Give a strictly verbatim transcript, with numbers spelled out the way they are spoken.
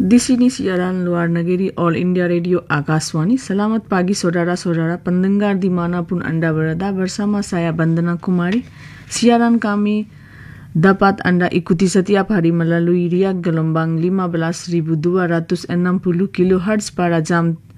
Di sini siaran luar negeri All India Radio Akaswani. Selamat pagi saudara-saudara pendengar dimanapun Anda berada, bersama saya Bandana Kumari. Siaran kami dapat Anda ikuti setiap hari melalui riak gelombang lima belas ribu dua ratus enam puluh kilohertz pada jam